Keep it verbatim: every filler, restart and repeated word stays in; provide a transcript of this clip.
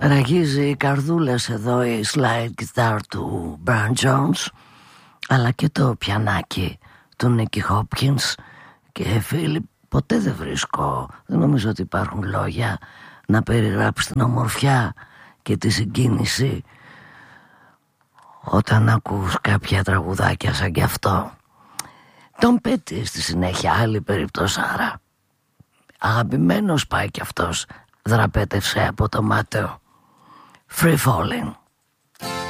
Ραγίζει η καρδούλες εδώ η slide guitar του Brian Jones, αλλά και το πιανάκι του Nicky Hopkins. Και φίλοι, ποτέ δεν βρίσκω, δεν νομίζω ότι υπάρχουν λόγια να περιγράψει την ομορφιά και τη συγκίνηση όταν ακούς κάποια τραγουδάκια σαν κι αυτό. Τον Petty στη συνέχεια, άλλη περιπτωσάρα. Αγαπημένος πάει κι αυτός, δραπέτευσε από το μάταιο. Free Falling.